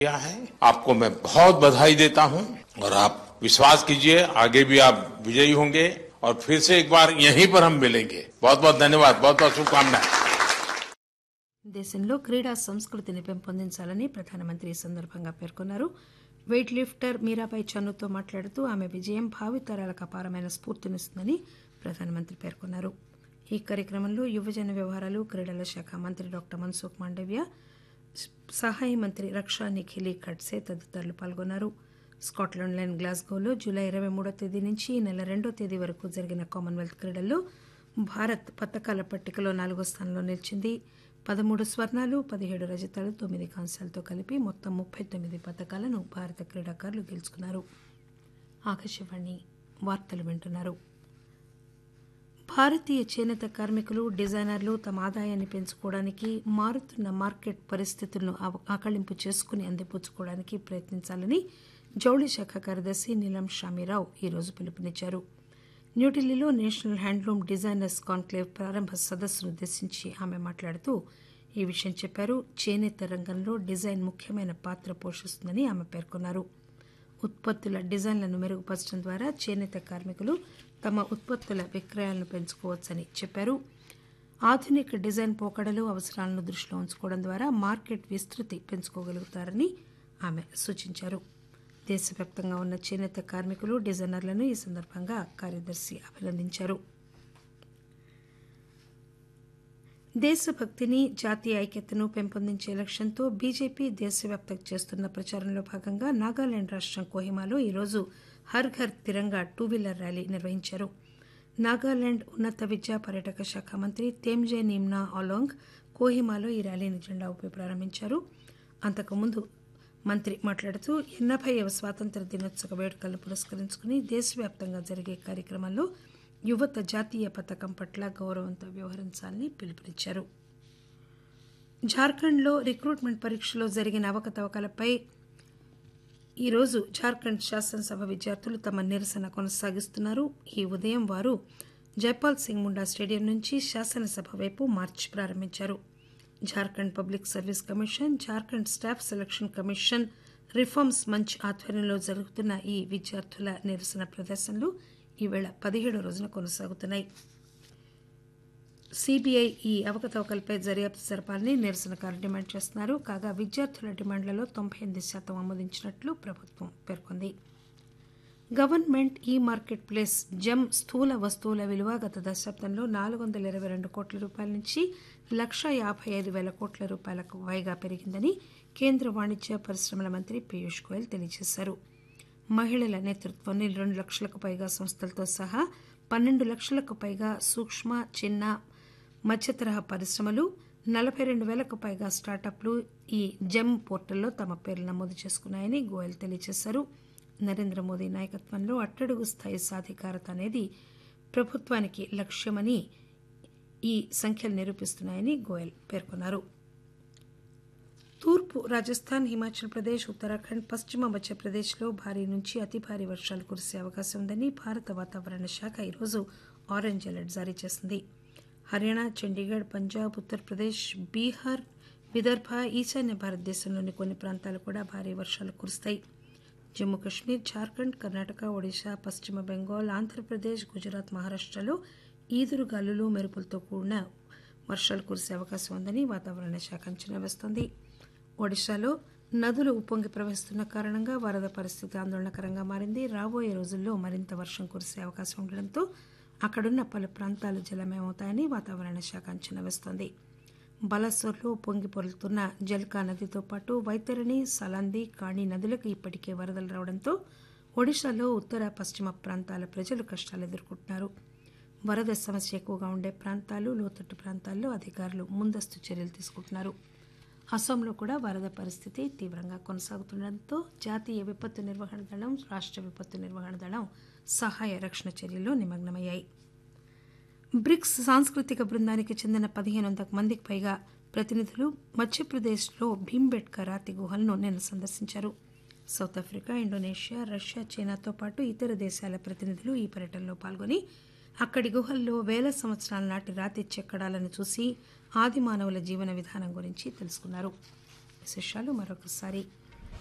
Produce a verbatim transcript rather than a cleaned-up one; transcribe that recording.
किया है। आपको मैं बहुत बधाई देता हूं और आप विश्वास कीजिए आगे भी आप विजयी होंगे और फिर से एक बार यहीं पर हम मिलेंगे। बहुत बहुत धन्यवाद, बहुत बहुत शुभकामनाएं। దేశంలో క్రీడా సంస్కృతిని పెంపొందించాలని ప్రధానమంత్రి ఈ సందర్భంగా పేర్కొన్నారు. వెయిట్ లిఫ్టర్ మీరాబాయి చన్నుతో మాట్లాడుతూ ఆమె విజయం భావితరాలకు అపారమైన స్ఫూర్తినిస్తుందని ప్రధానమంత్రి పేర్కొన్నారు. ఈ కార్యక్రమంలో యువజన వ్యవహారాలు క్రీడల శాఖ మంత్రి డాక్టర్ మన్సుఖ్ మాండవ్య, సహాయ మంత్రి రక్షా నిఖిలీ ఖడ్సే తదితరులు పాల్గొన్నారు. స్కాట్లాండ్లోని గ్లాస్గోలో జూలై ఇరవై మూడో తేదీ నుంచి ఈ నెల రెండో తేదీ వరకు జరిగిన కామన్వెల్త్ క్రీడల్లో భారత్ పతకాల పట్టికలో నాలుగో స్థానంలో నిలిచింది. పదమూడు స్వర్ణాలు, పదిహేడు రజతాలు, తొమ్మిది కాంస్యాలతో కలిపి మొత్తం ముప్పై తొమ్మిది పతకాలను భారత క్రీడాకారులు గెలుచుకున్నారు. ఆకాశవాణి వార్తలు వింటున్నారు. భారతీయ చేనేత కార్మికులు, డిజైనర్లు తమ ఆదాయాన్ని పెంచుకోవడానికి మారుతున్న మార్కెట్ పరిస్థితులను ఆకళింపు చేసుకుని అందిపుచ్చుకోవడానికి ప్రయత్నించాలని జౌళి శాఖ కార్యదర్శి నీలం షామీరావు ఈరోజు పిలుపునిచ్చారు. న్యూఢిల్లీలో నేషనల్ హ్యాండ్లూమ్ డిజైనర్స్ కాన్క్లేవ్ ప్రారంభ సదస్సును ఉద్దేశించి ఆమె మాట్లాడుతూ ఈ విషయం చెప్పారు. చేనేత రంగంలో డిజైన్ ముఖ్యమైన పాత్ర పోషిస్తుందని ఆమె పేర్కొన్నారు. ఉత్పత్తుల డిజైన్లను మెరుగుపరచడం ద్వారా చేనేత కార్మికులు తమ ఉత్పత్తుల విక్రయాలను పెంచుకోవచ్చని చెప్పారు. ఆధునిక డిజైన్ పోకడలు, అవసరాలను దృష్టిలో ఉంచుకోవడం ద్వారా మార్కెట్ విస్తృతి పెంచుకోగలుగుతారని ఆమె సూచించారు. దేశవ్యాప్తంగా ఉన్న చేనేత కార్మికులు, డిజైనర్లను ఈ సందర్భంగా కార్యదర్శి అభినందించారు. దేశభక్తిని, జాతీయ ఐక్యతను పెంపొందించే లక్ష్యంతో బీజేపీ దేశవ్యాప్తంగా చేస్తున్న ప్రచారంలో భాగంగా నాగాలాండ్ రాష్టం కోహిమాలో ఈరోజు Har Ghar Tiranga two wheeler rally నిర్వహించారు. నాగాలాండ్ ఉన్నత విద్యా పర్యాటక శాఖ మంత్రి తేమ్జే నిమ్నా ఆలోంగ్ కోహిమాలో ఈ ర్యాలీని జెండా ఊపి ప్రారంభించారు. అంతకుముందు మంత్రి మాట్లాడుతూ ఎనభైవ స్వాతంత్ర దినోత్సవ వేడుకలను పురస్కరించుకుని దేశవ్యాప్తంగా జరిగే కార్యక్రమాల్లో యువత జాతీయ పతాకం పట్ల గౌరవంతో వ్యవహరించాలని పిలుపునిచ్చారు. జార్ఖండ్లో రిక్రూట్మెంట్ పరీక్షలో జరిగిన అవకతవకలపై ఈరోజు జార్ఖండ్ శాసనసభ విద్యార్థులు తమ నిరసన కొనసాగిస్తున్నారు. ఈ ఉదయం వారు జైపాల్ సింగ్ ముండా స్టేడియం నుంచి శాసనసభ వైపు మార్చ్ ప్రారంభించారు. Jharkhand public service commission, Jharkhand staff selection commission, reforms మంచ్ ఆధ్వర్యంలో జరుగుతున్న ఈ విద్యార్థుల నిరసన ప్రదర్శనలు ఈవేళ పదిహేడో రోజున కొనసాగుతున్నాయి. సీబీఐ ఈ అవకతవకలపై దర్యాప్తు జరపాలని నిరసనకారులు డిమాండ్ చేస్తున్నారు. కాగా విద్యార్థుల డిమాండ్లలో తొంభై ఎనిమిది శాతం ఆమోదించినట్లు ప్రభుత్వం పేర్కొంది. గవర్నమెంట్ ఈ మార్కెట్ ప్లేస్ జెమ్ స్థూల వస్తువుల విలువ గత దశాబ్దంలో నాలుగు వందల ఇరవై రెండు కోట్ల రూపాయల నుంచి లక్ష యాభై ఐదు వేల కోట్ల రూపాయలకు పైగా పెరిగిందని కేంద్ర వాణిజ్య పరిశ్రమల మంత్రి పీయూష్ గోయల్ తెలియజేశారు. మహిళల నేతృత్వంలో రెండు లక్షలకు పైగా సంస్థలతో సహా పన్నెండు లక్షలకు పైగా సూక్ష్మ, చిన్న, మధ్యతరహా పరిశ్రమలు, నలభై రెండు వేలకు పైగా స్టార్టప్లు ఈ జెమ్ పోర్టల్లో తమ పేర్లు నమోదు చేసుకున్నాయని గోయల్ తెలియజేశారు. నరేంద్ర మోదీ నాయకత్వంలో అట్టడుగు స్థాయి సాధికారత అనేది ప్రభుత్వానికి లక్ష్యమని ఈ సంఖ్యలు నిరూపిస్తున్నాయని గోయల్ పేర్కొన్నారు. తూర్పు రాజస్థాన్, హిమాచల్ ప్రదేశ్, ఉత్తరాఖండ్, పశ్చిమ మధ్యప్రదేశ్లో భారీ నుంచి అతి భారీ వర్షాలు కురిసే అవకాశం ఉందని భారత వాతావరణ శాఖ ఈరోజు ఆరెంజ్ అలర్ట్ జారీ చేసింది. హర్యానా, చండీగఢ్, పంజాబ్, ఉత్తరప్రదేశ్, బీహార్, విదర్భ, ఈశాన్య భారతదేశంలోని కొన్ని ప్రాంతాలు కూడా భారీ వర్షాలు కురుస్తాయి. జమ్మూ కశ్మీర్, జార్ఖండ్, కర్ణాటక, ఒడిశా, పశ్చిమ బెంగాల్, ఆంధ్రప్రదేశ్, గుజరాత్, మహారాష్టలో ఈదురుగాలులు, మెరుపులతో కూడిన వర్షాలు కురిసే అవకాశం ఉందని వాతావరణ శాఖ అంచనా వేస్తోంది. ఒడిశాలో నదులు ఉప్పొంగి ప్రవహిస్తున్న కారణంగా వరద పరిస్థితి ఆందోళనకరంగా మారింది. రాబోయే రోజుల్లో మరింత వర్షం కురిసే అవకాశం ఉండడంతో అక్కడున్న పలు ప్రాంతాలు జలమయమవుతాయని వాతావరణ శాఖ అంచనా వేస్తోంది. బలసోర్లో పొంగి పొరులుతున్న జల్కా నదితో పాటు వైతరణి, సలాంది, కాణి నదులకు ఇప్పటికే వరదలు రావడంతో ఒడిశాలో ఉత్తర, పశ్చిమ ప్రాంతాల ప్రజలు కష్టాలు ఎదుర్కొంటున్నారు. వరద సమస్య ఎక్కువగా ఉండే ప్రాంతాలు, లోతట్టు ప్రాంతాల్లో అధికారులు ముందస్తు చర్యలు తీసుకుంటున్నారు. అసోంలో కూడా వరద పరిస్థితి తీవ్రంగా కొనసాగుతుండటంతో జాతీయ విపత్తు నిర్వహణ దళం, రాష్ట్ర విపత్తు నిర్వహణ దళం సహాయ రక్షణ చర్యల్లో నిమగ్నమయ్యాయి. బ్రిక్స్ సాంస్కృతిక బృందానికి చెందిన పదిహేను వందల మందికి పైగా ప్రతినిధులు మధ్యప్రదేశ్లో భీంబెట్కా రాతి గుహలను నిన్న సందర్శించారు. సౌత్ ఆఫ్రికా, ఇండోనేషియా, రష్యా, చైనాతో పాటు ఇతర దేశాల ప్రతినిధులు ఈ పర్యటనలో పాల్గొని అక్కడి గుహల్లో వేల సంవత్సరాల నాటి రాతి చెక్కడాలను చూసి ఆది మానవుల జీవన విధానం గురించి తెలుసుకున్నారు. విశేషాలు మరొకసారి.